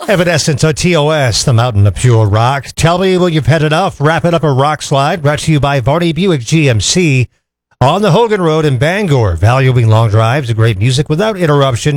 Evanescence on TOS, the mountain of pure rock. Tell me when you've had enough. Wrap it up a rock slide. Brought to you by Varney Buick GMC on the Hogan Road in Bangor. Valuing long drives and great music without interruption.